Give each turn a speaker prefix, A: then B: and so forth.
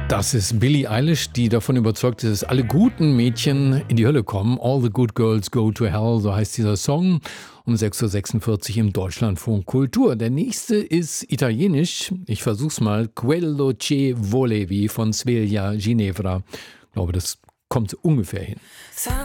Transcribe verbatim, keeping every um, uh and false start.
A: Das ist Billie Eilish, die davon überzeugt ist, dass alle guten Mädchen in die Hölle kommen. All the good girls go to hell, so heißt dieser Song. Um sechs Uhr sechsundvierzig im Deutschlandfunk Kultur. Der nächste ist italienisch. Ich versuch's mal. Quello che volevi von Svelja Ginevra. Ich glaube, das kommt ungefähr hin.